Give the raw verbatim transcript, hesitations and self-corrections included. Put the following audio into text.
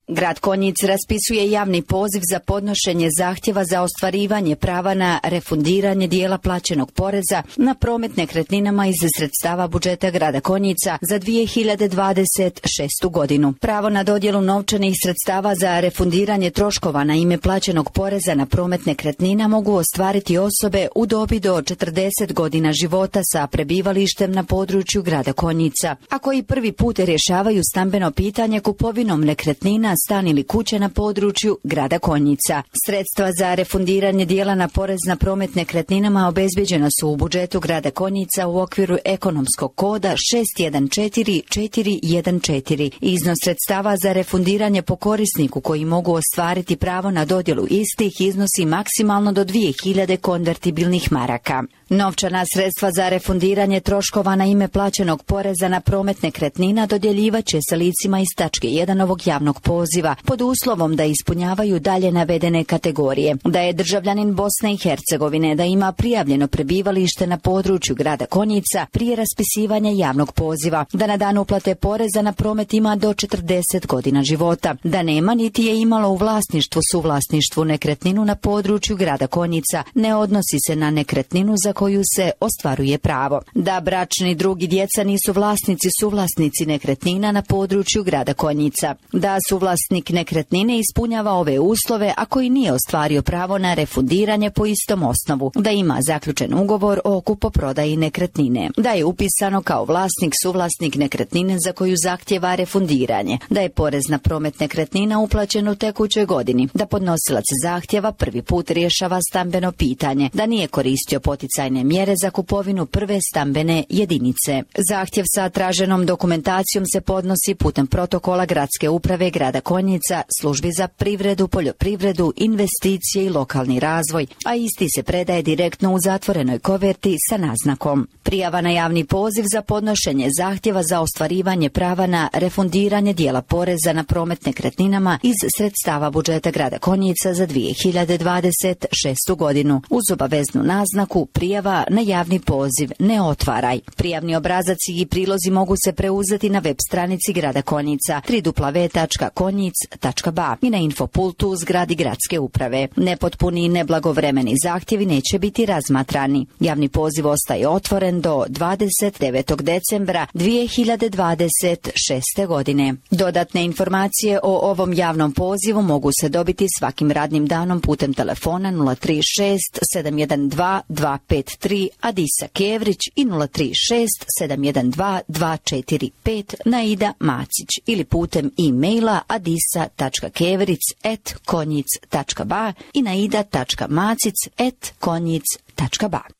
Grad Konjic raspisuje javni poziv za podnošenje zahtjeva za ostvarivanje prava na refundiranje dijela plaćenog poreza na promet nekretninama iz sredstava budžeta grada Konjica za dvije hiljade dvadeset šestu godinu. Pravo na dodjelu novčanih sredstava za refundiranje troškova na ime plaćenog poreza na promet nekretnina mogu ostvariti osobe u dobi do četrdeset godina života sa prebivalištem na području grada Konjica, a koji prvi put rješavaju stambeno pitanje kupovinom nekretnina, stan ili kuće na području grada Konjica. Sredstva za refundiranje dijela na porez na promet nekretninama obezbijeđena su u budžetu grada Konjica u okviru ekonomskog koda šest jedan četiri četiri jedan četiri. Iznos sredstava za refundiranje po korisniku koji mogu ostvariti pravo na dodjelu istih iznosi maksimalno do dvije hiljade konvertibilnih maraka. Novčana sredstva za refundiranje troškova na ime plaćenog poreza na promet nekretnina dodjeljivat će se licima iz tačke jedan ovog javnog poziva pod uslovom da ispunjavaju dalje navedene kategorije: da je državljanin Bosne i Hercegovine, da ima prijavljeno prebivalište na području grada Konjica prije raspisivanja javnog poziva, da na dan uplate poreza na promet ima do četrdeset godina života, da nema niti je imalo u vlasništvu suvlasništvu nekretninu na području grada Konjica, ne odnosi se na nekretninu za koju se ostvaruje pravo, da bračni drug i djeca nisu vlasnici suvlasnici nekretnina na području grada Konjica, da suvlasnik nekretnine ispunjava ove uslove a koji nije ostvario pravo na refundiranje po istom osnovu, da ima zaključen ugovor o kupoprodaji nekretnine, da je upisano kao vlasnik suvlasnik nekretnine za koju zahtjeva refundiranje, da je porez na promet nekretnina uplaćen u tekućoj godini, da podnosilac zahtjeva prvi put rješava stambeno pitanje, da nije koristio poticajne mjere za kupovinu prve stambene jedinice. Zahtjev sa traženom dokumentacijom se podnosi putem protokola Gradske uprave grada Konjica, službi za privredu, poljoprivredu, investicije i lokalni razvoj, a isti se predaje direktno u zatvorenoj koverti sa naznakom. Prijava na javni poziv za podnošenje zahtjeva za ostvarivanje prava na refundiranje dijela poreza na promet nekretninama iz sredstava budžeta grada Konjica za dvije hiljade dvadeset šestu godinu uz obaveznu naznaku prijava na javni poziv ne otvaraj. Prijavni obrazac i prilozi mogu se preuzeti na web stranici grada Konjica w w w tačka konjic tačka ba i na infopultu u zgradi Gradske uprave. Nepotpuni i neblagovremeni zahtjevi neće biti razmatrani. Javni poziv ostaje otvoren do dvadeset devetog decembra dvije hiljade dvadeset šeste godine. Dodatne informacije o ovom javnom pozivu mogu se dobiti svakim radnim danom putem telefona nula tri šest sedam jedan dva dva pet tri Adisa Kevrić i nula tri šest sedam jedan dva dva četiri pet Naida Macić ili putem e-maila adisa tačka kevric at konjic tačka ba i naida tačka macic at konjic tačka ba.